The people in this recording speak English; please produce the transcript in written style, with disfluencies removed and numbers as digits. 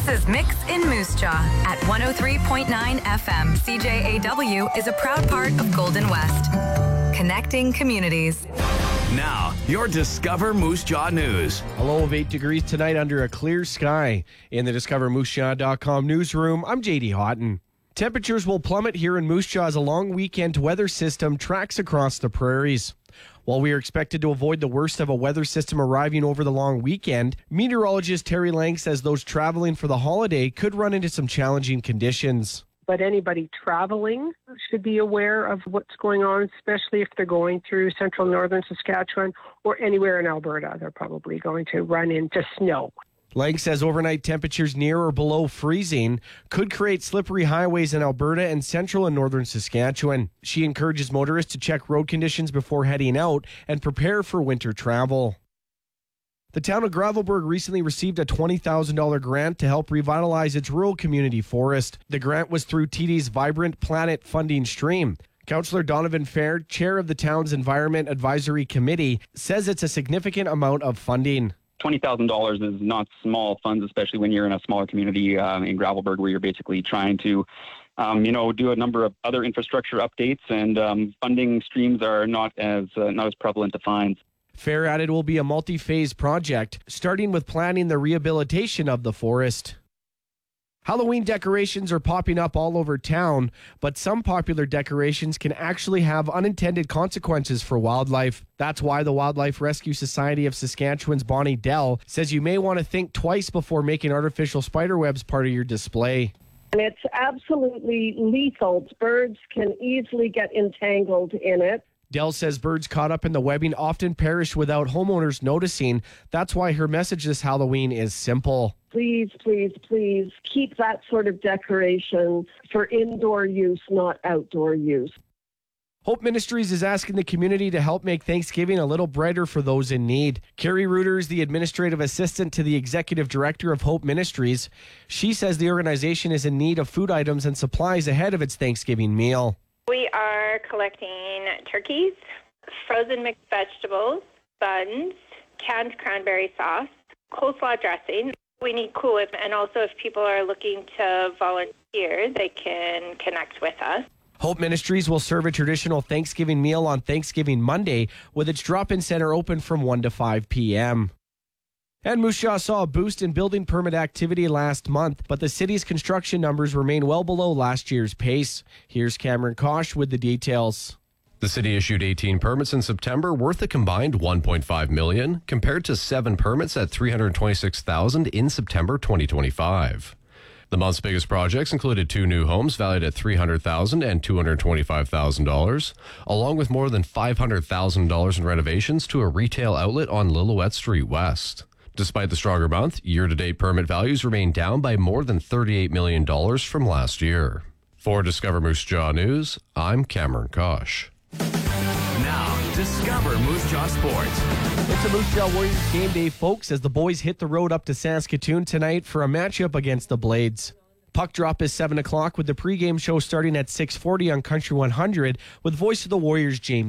This is Mix in Moose Jaw at 103.9 FM. CJAW is a proud part of Golden West. Connecting communities. Now, your Discover Moose Jaw news. A low of 8 degrees tonight under a clear sky. In the DiscoverMooseJaw.com newsroom, I'm JD Houghton. Temperatures will plummet here in Moose Jaw as a long weekend weather system tracks across the prairies. While we are expected to avoid the worst of a weather system arriving over the long weekend, meteorologist Terry Lang says those traveling for the holiday could run into some challenging conditions. But anybody traveling should be aware of what's going on, especially if they're going through central northern Saskatchewan or anywhere in Alberta. They're probably going to run into snow. Lang says overnight temperatures near or below freezing could create slippery highways in Alberta and central and northern Saskatchewan. She encourages motorists to check road conditions before heading out and prepare for winter travel. The town of Gravelbourg recently received a $20,000 grant to help revitalize its rural community forest. The grant was through TD's Vibrant Planet funding stream. Councillor Donovan Fair, chair of the town's Environment Advisory Committee, says it's a significant amount of funding. $20,000 is not small funds, especially when you're in a smaller community in Gravelbourg, where you're basically trying to, do a number of other infrastructure updates, and funding streams are not as prevalent to find. Fair added it will be a multi-phase project, starting with planning the rehabilitation of the forest. Halloween decorations are popping up all over town, but some popular decorations can actually have unintended consequences for wildlife. That's why the Wildlife Rescue Society of Saskatchewan's Bonnie Dell says you may want to think twice before making artificial spiderwebs part of your display. And it's absolutely lethal. Birds can easily get entangled in it. Dell says birds caught up in the webbing often perish without homeowners noticing. That's why her message this Halloween is simple. Please, please, please keep that sort of decoration for indoor use, not outdoor use. Hope Ministries is asking the community to help make Thanksgiving a little brighter for those in need. Carrie Reuter is the administrative assistant to the executive director of Hope Ministries. She says the organization is in need of food items and supplies ahead of its Thanksgiving meal. We are collecting turkeys, frozen mixed vegetables, buns, canned cranberry sauce, coleslaw dressing. We need cool, and also if people are looking to volunteer, they can connect with us. Hope Ministries will serve a traditional Thanksgiving meal on Thanksgiving Monday, with its drop-in center open from 1 to 5 p.m. And Moose Jaw saw a boost in building permit activity last month, but the city's construction numbers remain well below last year's pace. Here's Cameron Kosh with the details. The city issued 18 permits in September worth a combined $1.5 million, compared to 7 permits at $326,000 in September 2025. The month's biggest projects included 2 new homes valued at $300,000 and $225,000, along with more than $500,000 in renovations to a retail outlet on Lillooet Street West. Despite the stronger month, year-to-date permit values remain down by more than $38 million from last year. For Discover Moose Jaw News, I'm Cameron Kosh. Now, Discover Moose Jaw Sports. It's a Moose Jaw Warriors game day, folks, as the boys hit the road up to Saskatoon tonight for a matchup against the Blades. Puck drop is 7 o'clock with the pregame show starting at 6:40 on Country 100 with Voice of the Warriors James